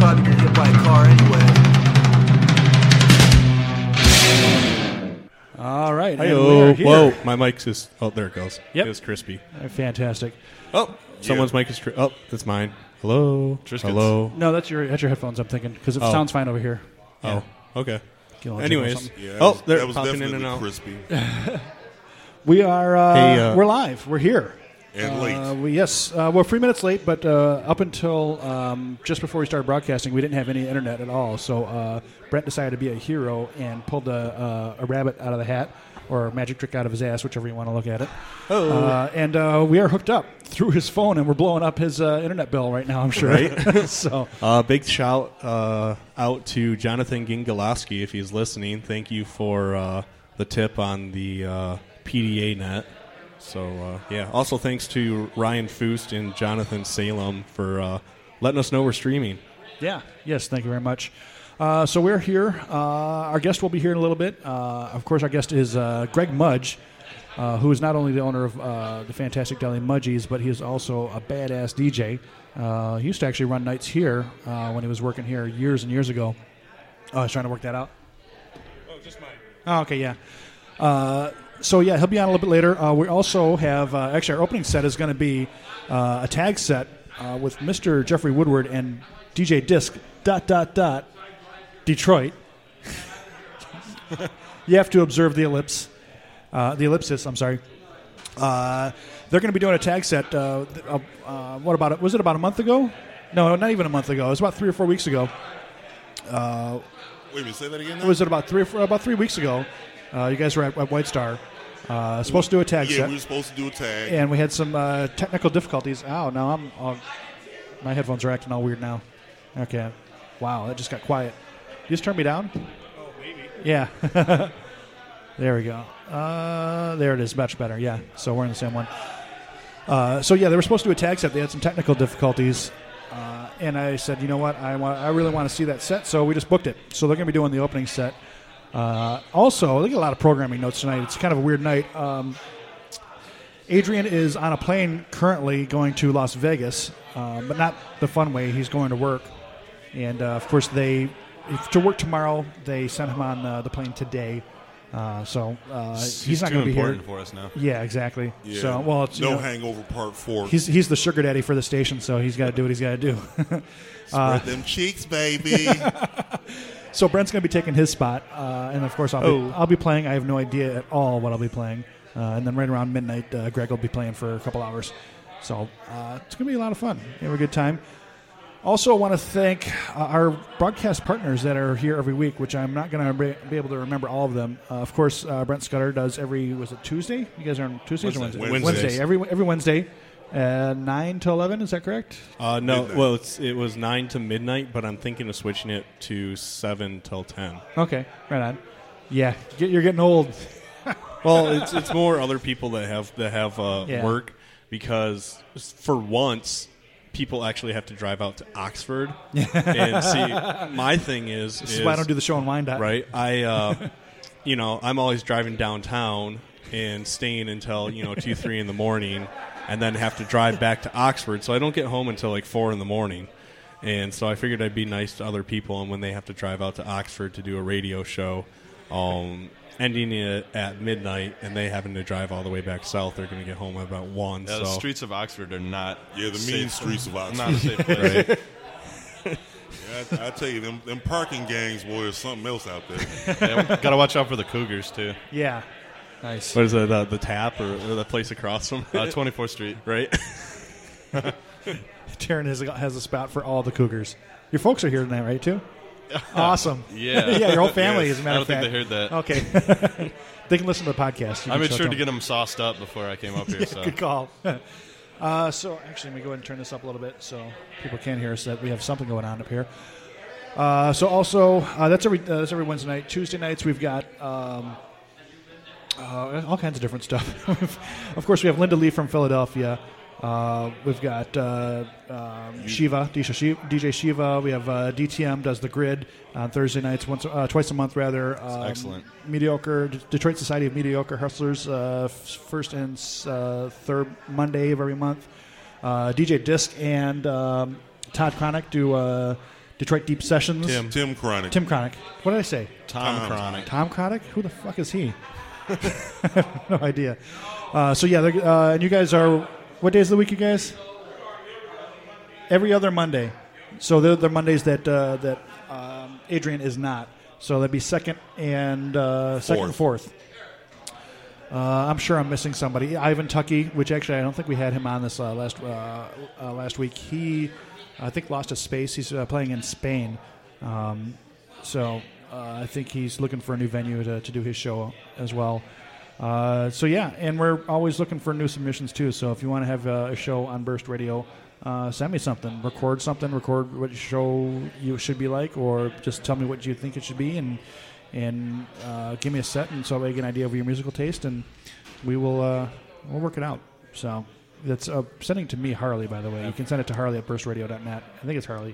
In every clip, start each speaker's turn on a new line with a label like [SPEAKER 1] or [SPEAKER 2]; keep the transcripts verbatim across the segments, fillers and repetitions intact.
[SPEAKER 1] probably get hit by a car anyway.
[SPEAKER 2] All right.
[SPEAKER 3] Hi-yo. Whoa, my mic's just... Oh, there it goes.
[SPEAKER 2] Yep.
[SPEAKER 3] It was crispy.
[SPEAKER 2] Fantastic.
[SPEAKER 3] Oh, someone's mic is... Tri- oh, that's mine. Hello.
[SPEAKER 4] Triscuits.
[SPEAKER 3] Hello.
[SPEAKER 2] No, that's your that's your headphones, I'm thinking, because it
[SPEAKER 3] Oh.
[SPEAKER 2] sounds fine over here.
[SPEAKER 3] Oh, okay.
[SPEAKER 2] Get a little
[SPEAKER 3] Anyways.
[SPEAKER 2] jiggle or something.
[SPEAKER 5] Yeah, that
[SPEAKER 3] Oh,
[SPEAKER 5] was,
[SPEAKER 3] they're
[SPEAKER 5] that was
[SPEAKER 3] popping
[SPEAKER 5] definitely
[SPEAKER 3] in and out.
[SPEAKER 5] crispy.
[SPEAKER 2] We are uh,
[SPEAKER 3] Hey, uh,
[SPEAKER 2] we're live. We're here.
[SPEAKER 5] And
[SPEAKER 2] Uh,
[SPEAKER 5] late.
[SPEAKER 2] we, yes, uh, we're three minutes late, but uh, up until um, just before we started broadcasting, we didn't have any internet at all. So uh, Brent decided to be a hero and pulled a, a, a rabbit out of the hat, or a magic trick out of his ass, whichever you want to look at it.
[SPEAKER 3] Oh.
[SPEAKER 2] Uh, and uh, we are hooked up through his phone, and we're blowing up his uh, internet bill right now, I'm sure.
[SPEAKER 3] Right.
[SPEAKER 2] so
[SPEAKER 3] Uh, big shout uh, out to Jonathan Gingalowski if he's listening. Thank you for uh, the tip on the uh, P D A net. So, uh, yeah. Also, thanks to Ryan Foost and Jonathan Salem for uh, letting us know we're streaming.
[SPEAKER 2] Yeah. Yes. Thank you very much. Uh, so we're here. Uh, our guest will be here in a little bit. Uh, of course, our guest is uh, Greg Mudge, uh, who is not only the owner of uh, the Fantastic Deli Mudgies, but he is also a badass D J. Uh, he used to actually run nights here uh, when he was working here years and years ago. Oh, I was trying to work that out.
[SPEAKER 3] Oh, just mine.
[SPEAKER 2] Oh, okay, yeah. Uh, so, yeah, he'll be on a little bit later. Uh, we also have, uh, actually, our opening set is going to be uh, a tag set uh, with Mister Jeffrey Woodward and D J Disc, dot, dot, dot, Detroit. You have to observe the ellipse. Uh, the ellipsis, I'm sorry. Uh, they're going to be doing a tag set. Uh, uh, uh, what about it? Was it about a month ago? No, not even a month ago. It was about three or four weeks ago. Uh,
[SPEAKER 5] Wait a minute, say that again now?
[SPEAKER 2] was it about three or four, about three weeks ago? Uh, you guys were at, at White Star. Uh, supposed to do a tag
[SPEAKER 5] yeah,
[SPEAKER 2] set.
[SPEAKER 5] we were supposed to do a tag.
[SPEAKER 2] And we had some uh, technical difficulties. Oh, now I'm all, my headphones are acting all weird now. Okay. Wow, that just got quiet. You just turn me down?
[SPEAKER 3] Oh, maybe.
[SPEAKER 2] Yeah. There we go. Uh, there it is. Much better. Yeah. So we're in the same one. Uh, so, yeah, they were supposed to do a tag set. They had some technical difficulties. Uh, and I said, you know what? I want. I really want to see that set. So we just booked it. So they're going to be doing the opening set. Uh, also, they get a lot of programming notes tonight. It's kind of a weird night. Um, Adrian is on a plane currently going to Las Vegas, uh, but not the fun way. He's going to work. And, uh, of course, they if to work tomorrow. They sent him on uh, the plane today. Uh, so uh, he's,
[SPEAKER 4] he's
[SPEAKER 2] not
[SPEAKER 4] too
[SPEAKER 2] going to be
[SPEAKER 4] important
[SPEAKER 2] here.
[SPEAKER 4] for us now.
[SPEAKER 2] Yeah, exactly.
[SPEAKER 5] Yeah.
[SPEAKER 2] So, well, it's,
[SPEAKER 5] no
[SPEAKER 2] you know,
[SPEAKER 5] hangover part four.
[SPEAKER 2] he's he's the sugar daddy for the station, so he's got to do what he's got to do.
[SPEAKER 5] Spread them cheeks, baby.
[SPEAKER 2] So Brent's going to be taking his spot, uh, and of course I'll
[SPEAKER 3] Oh.
[SPEAKER 2] be, I'll be playing. I have no idea at all what I'll be playing, uh, and then right around midnight, uh, Greg will be playing for a couple hours. So uh, it's going to be a lot of fun. Have a good time. Also, I want to thank uh, our broadcast partners that are here every week, which I'm not going to be able to remember all of them. Uh, of course, uh, Brent Scudder does every, was it Tuesday? You guys are on Tuesdays or
[SPEAKER 5] Wednesday.
[SPEAKER 2] Wednesdays?
[SPEAKER 5] Wednesdays.
[SPEAKER 2] Wednesday. Every, every Wednesday, uh, nine to eleven, is that correct?
[SPEAKER 3] Uh, no,
[SPEAKER 5] Midnight.
[SPEAKER 3] well, it's, it was nine to midnight, but I'm thinking of switching it to seven till ten.
[SPEAKER 2] Okay, right on. Yeah, get, you're getting old.
[SPEAKER 3] Well, it's it's more other people that have that have uh,
[SPEAKER 2] Yeah.
[SPEAKER 3] work because for once people actually have to drive out to Oxford. And see, my thing is,
[SPEAKER 2] This is,
[SPEAKER 3] is
[SPEAKER 2] why I don't do the show in Wyandotte.
[SPEAKER 3] right. I, uh, you know, I'm always driving downtown and staying until you know two, three in the morning, and then have to drive back to Oxford. So I don't get home until like four in the morning. And so I figured I'd be nice to other people, and when they have to drive out to Oxford to do a radio show, um, ending it at midnight, and they having to drive all the way back south, they're going to get home at about one.
[SPEAKER 4] Yeah,
[SPEAKER 3] so
[SPEAKER 4] the streets of Oxford are not.
[SPEAKER 5] Yeah, the
[SPEAKER 4] safe.
[SPEAKER 5] mean streets of Oxford.
[SPEAKER 4] Not a safe place.
[SPEAKER 3] right.
[SPEAKER 5] Yeah, I, I tell you, them, them parking gangs, boy, there's something else out there.
[SPEAKER 4] Yeah, gotta watch out for the Cougars too.
[SPEAKER 2] Yeah. Nice.
[SPEAKER 3] What is it? Uh, the tap or, or the place across from?
[SPEAKER 4] Uh, twenty-fourth Street.
[SPEAKER 3] right.
[SPEAKER 2] Taryn has a, has a spot for all the Cougars. Your folks are here tonight, right, too? Awesome.
[SPEAKER 4] Yeah.
[SPEAKER 2] yeah, your whole family,
[SPEAKER 5] Yes.
[SPEAKER 2] as a
[SPEAKER 4] I
[SPEAKER 2] matter
[SPEAKER 4] don't
[SPEAKER 2] of
[SPEAKER 4] think
[SPEAKER 2] fact.
[SPEAKER 4] they heard that.
[SPEAKER 2] Okay. They can listen to the podcast. You
[SPEAKER 4] I
[SPEAKER 2] can
[SPEAKER 4] made
[SPEAKER 2] show
[SPEAKER 4] sure
[SPEAKER 2] it
[SPEAKER 4] to
[SPEAKER 2] to
[SPEAKER 4] get them sauced up before I came up here.
[SPEAKER 2] them.
[SPEAKER 4] So
[SPEAKER 2] Good call. Uh, so, actually, let me go ahead and turn this up a little bit so people can hear us, that we have something going on up here. Uh, so, also, uh, that's every uh, that's every Wednesday night. Tuesday nights, we've got um, uh, all kinds of different stuff. Of course, we have Linda Lee from Philadelphia. Uh, we've got uh, um, Shiva, D J Shiva. We have uh, D T M does the grid on Thursday nights, once uh, twice a month rather. Um,
[SPEAKER 4] excellent.
[SPEAKER 2] Mediocre D- Detroit Society of Mediocre Hustlers, uh, f- first and uh, third Monday of every month. Uh, D J Disc and um, Todd Cronick do uh, Detroit Deep Sessions.
[SPEAKER 3] Tim.
[SPEAKER 5] Tim Chronic.
[SPEAKER 2] Tim Cronic. What did I say?
[SPEAKER 4] Tom,
[SPEAKER 5] Tom.
[SPEAKER 4] Chronic.
[SPEAKER 2] Tom Cronic? Who the fuck is he? I have no idea. Uh, so yeah, they're- uh, and you guys are what days of the week? You guys? Every other Monday. So they're the Mondays that uh, that um, Adrian is not. So that'd be second and uh, second and fourth. Uh, I'm sure I'm missing somebody. Ivan Tucky, which actually I don't think we had him on this uh, last uh, uh, last week. He, I think, lost his space. He's uh, playing in Spain, um, so uh, I think he's looking for a new venue to, to do his show as well. Uh, so yeah, and we're always looking for new submissions too. So if you want to have uh, a show on Burst Radio, uh, send me something. Record something. Record what show you should be like, or just tell me what you think it should be, and and uh, give me a set, and so I get an idea of your musical taste, and we will uh, we'll work it out. So that's uh, sending to me, Harley. By the way, you can send it to Harley at burst radio dot net. I think it's Harley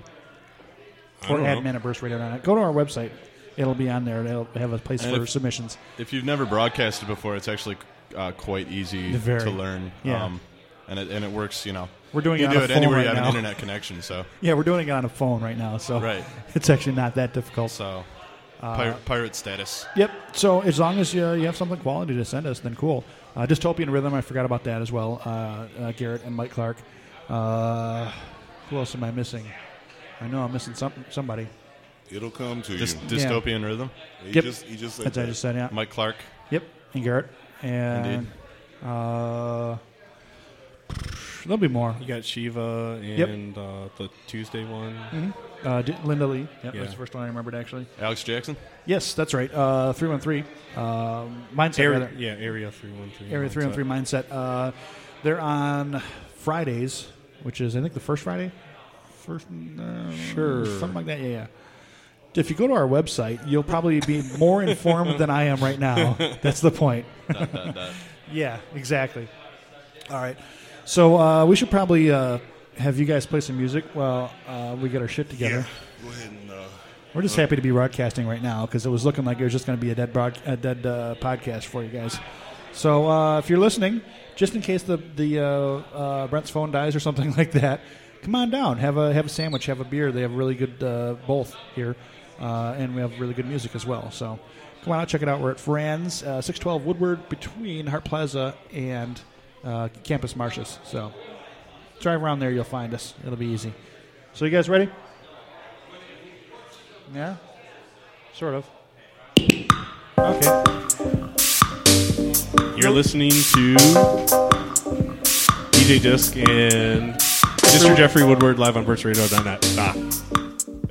[SPEAKER 3] I
[SPEAKER 2] or
[SPEAKER 3] don't know.
[SPEAKER 2] admin at burst radio dot net. Go to our website. It'll be on there. It'll have a place
[SPEAKER 4] And
[SPEAKER 2] for
[SPEAKER 4] if-
[SPEAKER 2] submissions.
[SPEAKER 4] If you've never broadcasted before, it's actually uh, quite easy
[SPEAKER 2] Very.
[SPEAKER 4] to learn.
[SPEAKER 2] Yeah.
[SPEAKER 4] Um, and it and it works. You know,
[SPEAKER 2] We're doing
[SPEAKER 4] you
[SPEAKER 2] it
[SPEAKER 4] can
[SPEAKER 2] on
[SPEAKER 4] do
[SPEAKER 2] a
[SPEAKER 4] it
[SPEAKER 2] phone
[SPEAKER 4] anywhere
[SPEAKER 2] right
[SPEAKER 4] you have
[SPEAKER 2] now.
[SPEAKER 4] an internet connection. So
[SPEAKER 2] Yeah, we're doing it on a phone right now, so
[SPEAKER 4] Right.
[SPEAKER 2] it's actually not that difficult.
[SPEAKER 4] so
[SPEAKER 2] Uh,
[SPEAKER 4] pirate, pirate status.
[SPEAKER 2] Yep. So as long as you, you have something quality to send us, then cool. Uh, Dystopian Rhythm, I forgot about that as well. Uh, uh, Garrett and Mike Clark. Uh, who else am I missing? I know I'm missing some, somebody.
[SPEAKER 5] It'll come to
[SPEAKER 4] Dys-
[SPEAKER 5] you.
[SPEAKER 4] dystopian rhythm.
[SPEAKER 5] He
[SPEAKER 2] Yep.
[SPEAKER 5] just, he just said
[SPEAKER 2] That's what I
[SPEAKER 5] that.
[SPEAKER 2] just said, yeah.
[SPEAKER 4] Mike Clark.
[SPEAKER 2] Yep. And Garrett. And
[SPEAKER 4] Indeed.
[SPEAKER 2] uh, there'll be more.
[SPEAKER 3] You got Shiva
[SPEAKER 2] Yep.
[SPEAKER 3] and uh, the Tuesday one.
[SPEAKER 2] Uh, D- Linda Lee. Yep,
[SPEAKER 3] Yeah.
[SPEAKER 2] that's the first one I remembered, actually.
[SPEAKER 4] Alex Jackson.
[SPEAKER 2] Yes, that's right. Uh, three one three. Um, Mindset,
[SPEAKER 3] Area,
[SPEAKER 2] rather.
[SPEAKER 3] yeah, Area three one three.
[SPEAKER 2] Area three one three Mindset. Uh, they're on Fridays, which is, I think, the first Friday? First, uh,
[SPEAKER 3] Sure.
[SPEAKER 2] Something like that, yeah, yeah. If you go to our website, you'll probably be more informed than I am right now. That's the point.
[SPEAKER 4] dot, dot, dot.
[SPEAKER 2] Yeah, exactly. All right. So uh, we should probably uh, have you guys play some music while uh, we get our shit together.
[SPEAKER 5] Yeah. Go ahead and. Uh,
[SPEAKER 2] We're just happy to be broadcasting right now because it was looking like it was just going to be a dead broad, a dead uh, podcast for you guys. So uh, if you're listening, just in case the the uh, uh, Brent's phone dies or something like that, come on down, have a have a sandwich, have a beer. They have really good uh, both here, uh, and we have really good music as well. So come on out, check it out. We're at Franz, uh, six twelve Woodward, between Hart Plaza and uh, Campus Martius. So drive around there, you'll find us. It'll be easy. So you guys ready? Yeah? Sort of. Okay.
[SPEAKER 3] You're listening to D J Disc and Mister Jeffrey Woodward live on burst radio dot net. Ah.